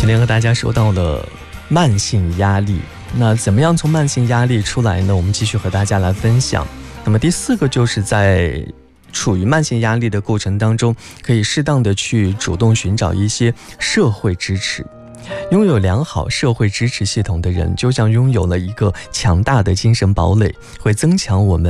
今天和大家说到了慢性压力，那怎么样从慢性压力出来呢？我们继续和大家来分享。那么第4个就是在处于慢性压力的过程当中，可以适当的去主动寻找一些社会支持。拥有良好社会支持系统的人，就像拥有了一个强大的精神堡垒，会增强我们